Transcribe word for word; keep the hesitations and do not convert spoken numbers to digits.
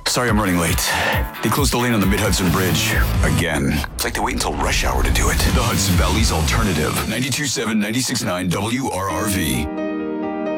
Sorry I'm running late. They closed the lane on the Mid-Hudson Bridge. Again. It's like they wait until rush hour to do it. The Hudson Valley's Alternative. ninety-two point seven, ninety-six point nine W R R V.